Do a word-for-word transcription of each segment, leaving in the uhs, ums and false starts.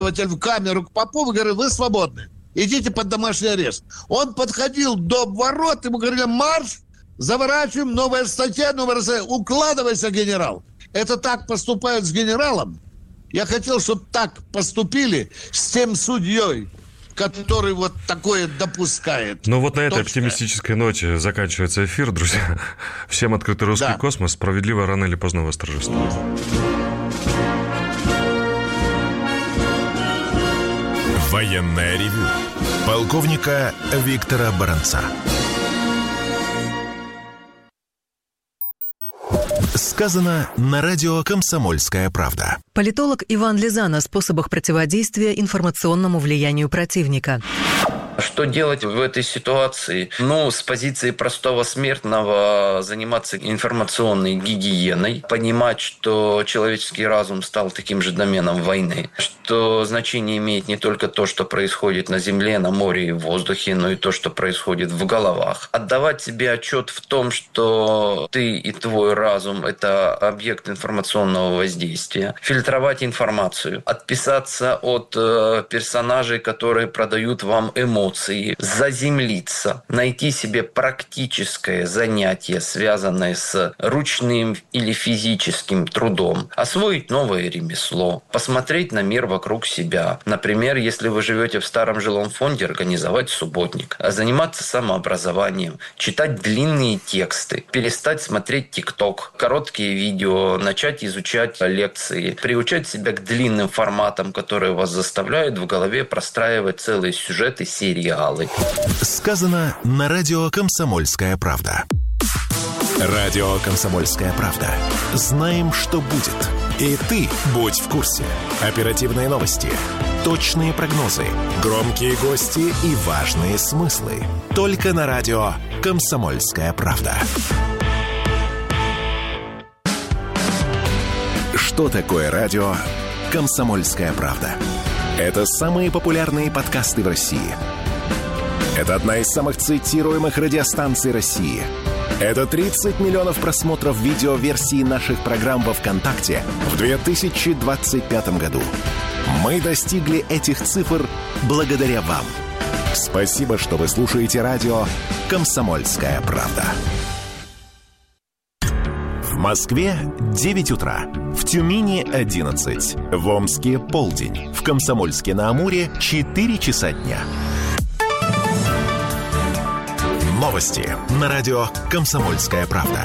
в камеру к Попову и говорил: вы свободны, идите под домашний арест. Он подходил до ворот, ему говорили: марш, заворачиваем, новая статья, новая статья, укладывайся, генерал. Это так поступают с генералом. Я хотел, чтобы так поступили с тем судьей, который вот такое допускает. Ну вот на этой Точно. оптимистической ноте заканчивается эфир, друзья. Всем открытый русский да. космос. Справедливо рано или поздно восторжествует. Военное ревю полковника Виктора Баранца. Сказано на радио «Комсомольская правда». Политолог Иван Лизан о способах противодействия информационному влиянию противника. Что делать в этой ситуации? Ну, с позиции простого смертного заниматься информационной гигиеной, понимать, что человеческий разум стал таким же доменом войны, что значение имеет не только то, что происходит на земле, на море и в воздухе, но и то, что происходит в головах. Отдавать себе отчет в том, что ты и твой разум – это объект информационного воздействия. Фильтровать информацию. Отписаться от э, персонажей, которые продают вам эмоции. Заземлиться, найти себе практическое занятие, связанное с ручным или физическим трудом, освоить новое ремесло, посмотреть на мир вокруг себя. Например, если вы живете в старом жилом фонде, организовать субботник, заниматься самообразованием, читать длинные тексты, перестать смотреть ТикТок, короткие видео, начать изучать лекции, приучать себя к длинным форматам, которые вас заставляют в голове простраивать целые сюжеты, серии. Сказано на радио «Комсомольская правда». Радио «Комсомольская правда». Знаем, что будет. И ты будь в курсе. Оперативные новости, точные прогнозы, громкие гости и важные смыслы. Только на радио «Комсомольская правда». Что такое радио «Комсомольская правда»? Это самые популярные подкасты в России. Это одна из самых цитируемых радиостанций России. Это тридцать миллионов просмотров видеоверсии наших программ во ВКонтакте в две тысячи двадцать пятом году. Мы достигли этих цифр благодаря вам. Спасибо, что вы слушаете радио «Комсомольская правда». В Москве девять утра. В Тюмени одиннадцать. В Омске полдень. В Комсомольске-на-Амуре четыре часа дня. Новости на радио «Комсомольская правда».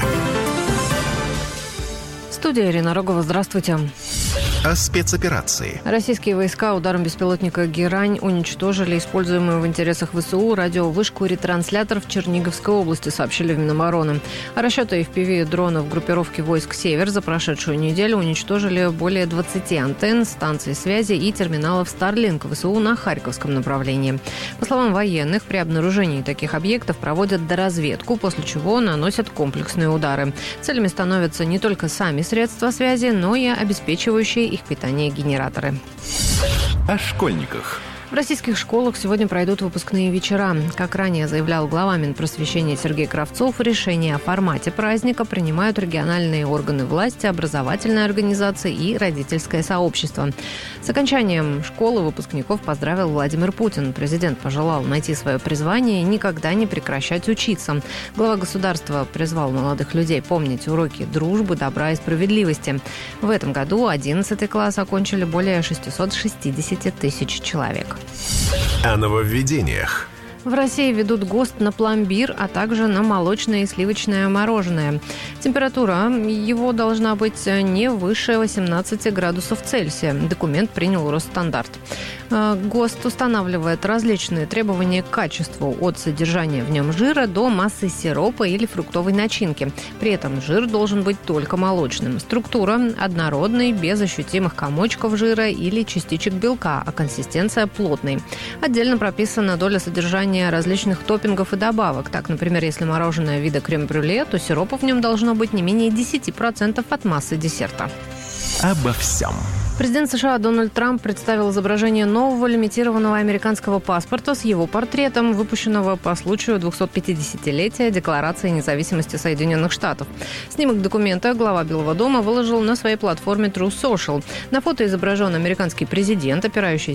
Студия Ирина Рогова. Здравствуйте. О спецоперации. Российские войска ударом беспилотника «Герань» уничтожили используемую в интересах ВСУ радиовышку ретранслятор в Черниговской области, сообщили в Минобороны. А расчеты эф пи ви дронов группировки войск «Север» за прошедшую неделю уничтожили более двадцати антенн, станций связи и терминалов Starlink ВСУ на Харьковском направлении. По словам военных, при обнаружении таких объектов проводят доразведку, после чего наносят комплексные удары. Целями становятся не только сами средства связи, но и обеспечивающие их питание генераторы. О школьниках. В российских школах сегодня пройдут выпускные вечера. Как ранее заявлял глава Минпросвещения Сергей Кравцов, решение о формате праздника принимают региональные органы власти, образовательные организации и родительское сообщество. С окончанием школы выпускников поздравил Владимир Путин. Президент пожелал найти свое призвание и никогда не прекращать учиться. Глава государства призвал молодых людей помнить уроки дружбы, добра и справедливости. В этом году одиннадцатый класс окончили более шестьсот шестьдесят тысяч человек. О нововведениях. В России ведут ГОСТ на пломбир, а также на молочное и сливочное мороженое. Температура его должна быть не выше восемнадцати градусов Цельсия. Документ принял Росстандартъ. ГОСТ устанавливает различные требования к качеству, от содержания в нем жира до массы сиропа или фруктовой начинки. При этом жир должен быть только молочным. Структура однородной, без ощутимых комочков жира или частичек белка, а консистенция плотной. Отдельно прописана доля содержания различных топпингов и добавок. Так, например, если мороженое вида крем-брюле, то сиропа в нем должно быть не менее десяти процентов от массы десерта. Обо всем. Президент США Дональд Трамп представил изображение нового лимитированного американского паспорта с его портретом, выпущенного по случаю двухсот пятидесятилетия Декларации независимости Соединенных Штатов. Снимок документа глава Белого дома выложил на своей платформе Truth Social. На фото изображен американский президент, опирающийся